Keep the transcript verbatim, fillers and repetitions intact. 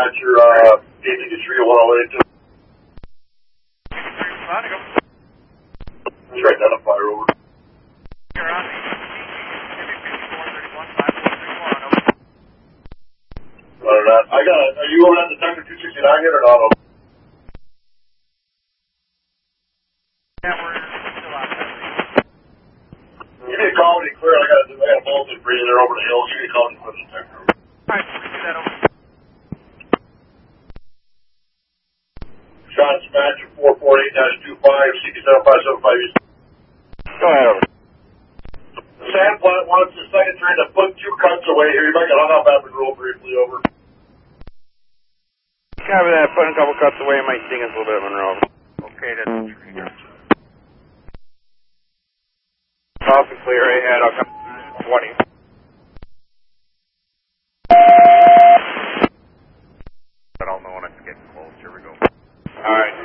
dispatcher, uh, eighty to three oh one oh eight. Let's try identifier over. You're on me. I got it. Are you over at Detector two sixty-nine yet or not? Yeah, we're still out there. Give me a call when you're clear. I got a, I got a bulletin for you there over the hill. Give me a call when you're clear. Alright, we can do that over. Sean Dispatcher four four eight dash two five, C P seven five seven five East. Go ahead, over. The sand plant wants the second train to put two cuts away here. You might get hung up Abbott Road briefly over. Copy that. Putting a couple cuts away might sting us a little bit, Monroe. Okay, that's true. Off and clear ahead. I'll come twenty. I don't know when it's getting close. Here we go. Alright.